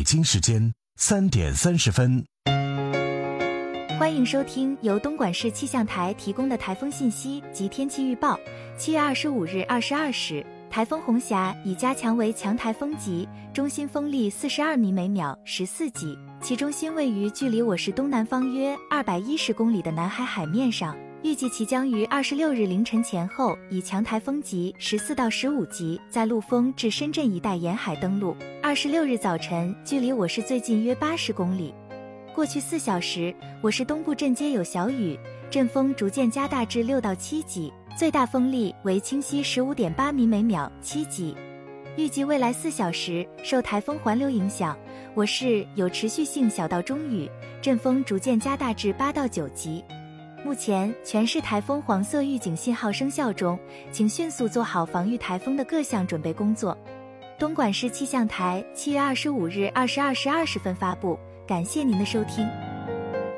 京时间3点30分。 欢迎收听由东莞市气象台提供的台风信息及天气预报。7月25日22时，台风红霞已加强为强台风级，中心风力42米每秒，14级，其中心位于距离我市东南方约210公里的南海海面上。预计其将于26日凌晨前后以强台风级14到15级在陆丰至深圳一带沿海登陆，26日早晨距离我市最近约80公里。过去4小时，我市东部阵街有小雨，阵风逐渐加大至6到7级，最大风力为清晰 15.8米每秒，7级。预计未来4小时，受台风环流影响，我市有持续性小到中雨，阵风逐渐加大至8到9级。目前全市台风黄色预警信号生效中，请迅速做好防御台风的各项准备工作。东莞市气象台7月25日22时20分发布，感谢您的收听。